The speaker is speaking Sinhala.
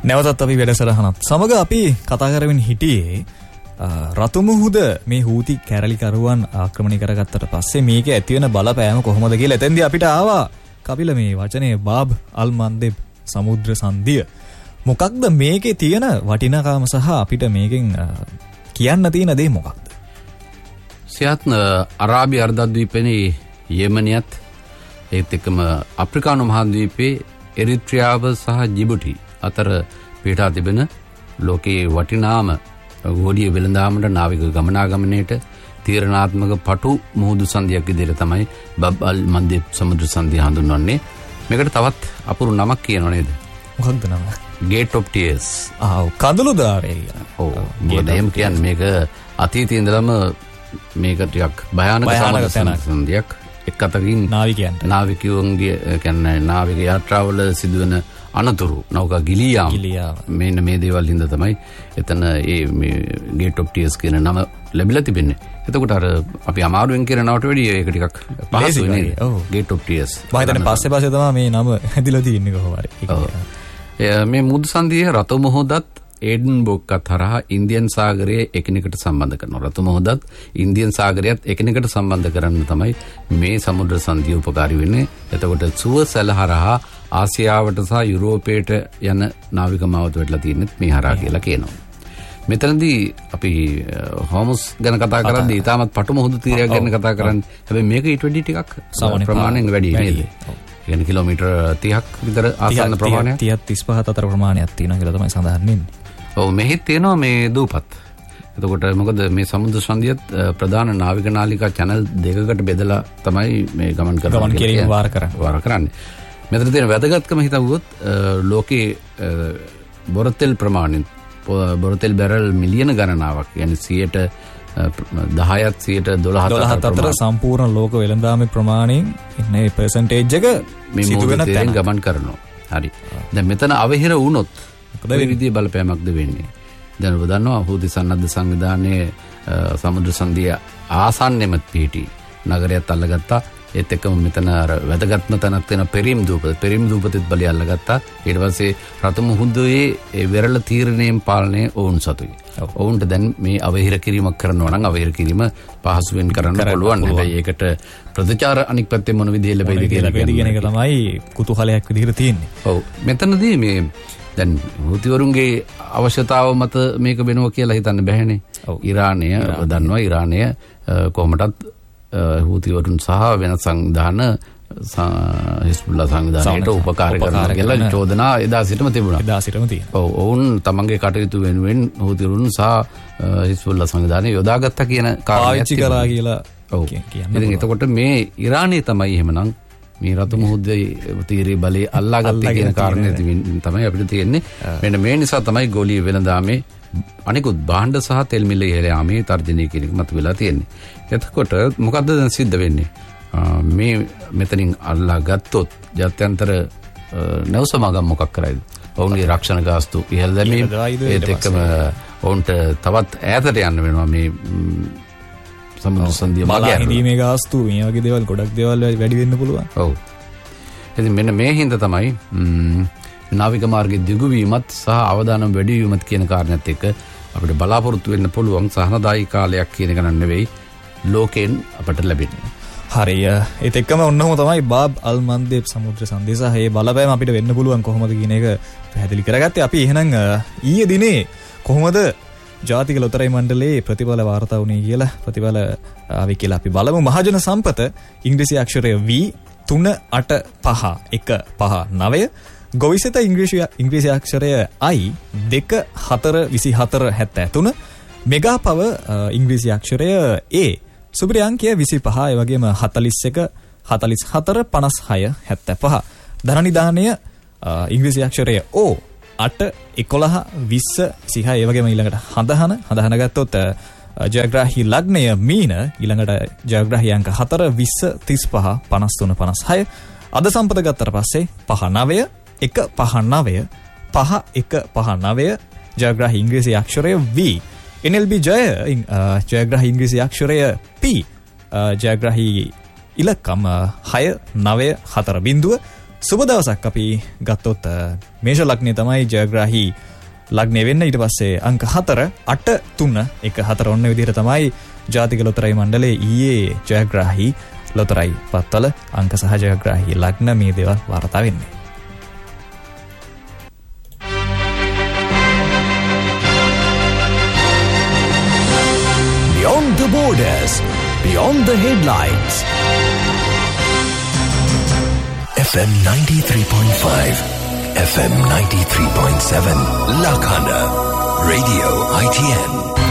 නැවතත් අපි වැඩසටහනත් සමග අපි කතා කරමින් හිටියේ රතු මුහුද මේ හූති කැරලිකරුවන් ආක්‍රමණය කරගත්තට පස්සේ මේක ඇති වෙන බලපෑම කොහොමද කියලා. එතෙන්දී අපිට ආවා කපිල මේ වචනේ බාබ් අල් මන්දෙබ් සමුද්‍ර සංධිය. මොකක්ද මේකේ තියෙන වටිනාකම සහ අපිට මේකෙන් කියන්න තියෙන දේ මොකක්ද? සියත් අරාබි අර්ධද්වීපයේ යෙමනියත් ඒත් එක්කම අප්‍රිකානු මහද්වීපයේ එරිත්‍රියාව සහ ජිබුටි අතර පිටා තිබෙන ලෝකයේ වටිනාම ගෝලීය වෙළඳාමට නාවික ගමනාගමනයට තීරණාත්මක පටු මුහුදු සංධියක් විදිහට තමයි බබ් අල් මන්දෙබ් සමුද්‍ර සංධිය හඳුන්වන්නේ. මේකට තවත් අපුරු නමක් කියනව නේද? මොකක්ද නම? Gate of Tears. කඳුළු දාරේ. ඔව්. මොකද එහෙම කියන්නේ මේක අතීතයේ ඉඳලම මේක ටිකක් භයානක සංධියක්. එක් අතකින් නාවිකයන්ගේ කියන්නේ නාවික යාත්‍රාවල සිදුවෙන අනතුරු නෞකා ගිලියාම මෙන්න මේ දේවල් හින්දා තමයි එතන මේ Gate of Tears කියන නම ලැබිලා තිබෙන්නේ. එතකොට අර අපි අමාරුවෙන් කියන නමට වැඩිය ඒක ටිකක් පහසුයි නේද? Gate of Tears. මම හිතන්නේ පස්සේ තමයි මේ නම හැදිලා තියෙන්නේ කොහොම හරි. මේ මුහුදු සංධියේ රතු මුහුදත් ඒඩන් බොක්කත් හරහා ඉන්දියන් සාගරයේ එකිනෙකට සම්බන්ධ කරනවා. රතු මුහුදත් ඉන්දියන් සාගරයත් එකිනෙකට සම්බන්ධ කරන්න තමයි මේ සමුද්‍ර සංධිය උපකාරී වෙන්නේ. එතකොට සුවසැල හරහා ආසියාවට සහ යුරෝපයට යන නාවික මාවත වෙట్లా තියෙන්නේ මේ හරහා කියලා කියනවා. මෙතනදී අපි හෝමුස් ගැන කතා කරද්දී ඊටමත් පටු මුහුදු තීරයක් ගැන කතා කරන්නේ. හැබැයි මේක ඊට වැඩි ටිකක් ප්‍රමාණයෙන් වැඩි නේද? කියන්නේ කිලෝමීටර් 30ක් විතර ආසන්න ප්‍රමාණයක් 30 35 අතර ප්‍රමාණයක් තියෙනවා කියලා තමයි සඳහන් වෙන්නේ. ඔව් මෙහි තියෙනවා මේ දූපත්. එතකොට මොකද මේ සමුද්‍ර සංධියත් ප්‍රධාන නාවික නාලිකා channel දෙකකට බෙදලා තමයි මේ ගමන් කිරීම වාර කරන්නේ. මෙතන තියෙන වැදගත්කම හිතුවොත් ලෝකේ බොරතෙල් ප්‍රමාණය බොරතෙල් බැරල් මිලියන ගණනාවක් يعني 10%ත් 12% අතර සම්පූර්ණ ලෝක වෙළඳාමේ ප්‍රමාණයෙන් ඉන්නේ percentage එක මේ සිදුවෙන තැන් ගමන් කරනවා. හරි. දැන් මෙතන අවහිර වුණොත් මොකද මේ විදිහේ බලපෑමක්ද වෙන්නේ? දැන් ඔබ දන්නවා හූති සන්නද්ධ සංවිධානයේ සමුද්‍ර සංධිය ආසන්නෙම පිහිටි නගරයක් අල්ලගත්තා. ඒත් එක්කම මෙතන අර වැදගත්ම තැනක් තියෙන පෙරිම් දූපතෙත් බලය අල්ලගත්තා. ඊට පස්සේ රතු මුහුදුයේ ඒ වෙරළ තීරණයෙන් පාලනය ඔවුන් සතුයි. ඔවුන්ට දැන් මේ අවහිර කිරීමක් කරනවා නම් අවහිර කිරීම පහසුවෙන් කරන්න පුළුවන්. හැබැයි ඒකට ප්‍රතිචාර අනික් පැත්තෙන් මොන විදිහේ ලැබෙයිද කියලා කියන එක තමයි කුතුහලයක් විදිහට තියෙන්නේ. ඔව්. මෙතනදී මේ දැන් හූතිවරුන්ගේ අවශ්‍යතාව මත මේක වෙනවා කියලා හිතන්න බැහැනේ. ඉරානය දන්නවා ඉරානය කොහොමදත් හූතිවරුන් සහ වෙන සංවිධාන හිස්බුල්ලා සංවිධානයට උපකාර කරනවා කියලා චෝදනා එදා සිටම තිබුණා. ඔව් ඔවුන් තමන්ගේ කටයුතු වෙනුවෙන් හූතිවරුන් සහ හිස්බුල්ලා සංවිධානය යොදාගත්තා කියන කාර්යයක් තිබුණා කියලා කියන්නේ. ඉතින් එතකොට මේ ඉරානයේ තමයි එහෙමනම් මේ රතු මුහුදේ තීරේ බලේ අල්ලාගත්තේ කියන කාරණේ තමයි අපිට තියෙන්නේ. මෙන්න මේ නිසා තමයි ගෝලීය වෙළඳාමේ අනිකුත් භාණ්ඩ සහ තෙල් මිල ඉහළ යාමේ තර්ජනය කිරීම මතුවලා තියෙන්නේ. එතකොට මොකද්ද දැන් සිද්ධ වෙන්නේ? මේ මෙතනින් අල්ලා ගත්තොත් ජාත්‍යන්තර නැව් සමාගම් මොකක් කරයිද? ඔවුන්ගේ රක්ෂණ ගාස්තු ඉහළ දැමීම ඒත් එක්කම ඔවුන්ට තවත් ඈතට යන්න වෙනවා මේ සමුද්‍ර සංධිය මාර්ගයේ ගාස්තු මේ වගේ දේවල් ගොඩක් දේවල් වැඩි වෙන්න පුළුවන්. ඔව්. ඉතින් මෙන්න මේ හින්දා තමයි නාවික මාර්ගයේ දිගුවීමත් සහ අවදානම් වැඩි වීමත් කියන කාරණාත් එක්ක අපිට බලාපොරොත්තු වෙන්න පුළුවන් සහනදායී කාලයක් කියන එක නෙවෙයි ලෝකෙන් අපට ලැබෙන්නේ. හරිය. ඒත් එක්කම ඔන්නෝම තමයි බාබ් අල් මන්දෙබ් සමුද්‍ර සංධිය සහ මේ බලපෑම අපිට වෙන්න පුළුවන් කොහොමද කියන එක පැහැදිලි කරගත්තේ. අපි එහෙනම් ඊයේ දිනේ කොහොමද ජාතික ලොතරැයි මණ්ඩලයේ ප්‍රතිඵල වාර්තා වුණේ කියලා ප්‍රතිඵල ආවේ කියලා අපි බලමු. මහජන සම්පත ඉංග්‍රීසි අක්ෂරය V 385 ගොවිසෙත ඉංග්‍රීසි අක්ෂරය I 242473 මෙගා පව ඉංග්‍රීසි අක්ෂරය A සුපිරි අංකය 25 ඒ වගේම 41 44 56 75 ධන නිධානය ඉංග්‍රීසි අක්ෂරය O 8 11 20 30 ඒ වගේම ඊළඟට හඳහන ගත්තොත් ජයග්‍රාහී ලග්නය මීන ඊළඟට ජයග්‍රාහී අංක 4 20 35 53 56 අද සම්පත ගත්තට පස්සේ 59 159 5159 ජයග්‍රාහී ඉංග්‍රීසි අක්ෂරය V NLB ජයග්‍රාහී ඉංග්‍රීසි අක්ෂරය P ජයග්‍රාහී ඉලක්කම් 694 බිඳුව සුබ දවසක්. අපි ගත්තොත් මේෂ ලග්නේ තමයි ජයග්‍රාහී ලග්නේ වෙන්න. ඊට පස්සේ අංක 4 8 3 1 4 ඔන්න විදිහට තමයි ජාතික ලොතරැයි මණ්ඩලයේ ඊයේ ජයග්‍රාහී ලොතරැයි පත්වල අංක සහ ජයග්‍රාහී ලග්න මේ දේවල් වාර්තා වෙන්නේ. Beyond the borders, beyond the headlines. FM 93.5, FM 93.7, Lakhana, Radio ITN.